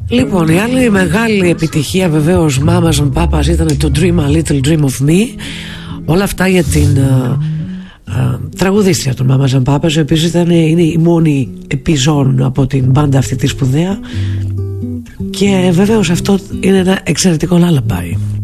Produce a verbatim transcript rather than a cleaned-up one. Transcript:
Λοιπόν, η άλλη μεγάλη επιτυχία βεβαίως Mamas and Papas ήταν το Dream a Little Dream of Me. Όλα αυτά για την uh, uh, τραγουδίστρια των Mamas and Papas, η οποία ήταν, είναι η μόνη επιζών από την μπάντα αυτή τη σπουδαία. Και βεβαίως αυτό είναι ένα εξαιρετικό lullaby.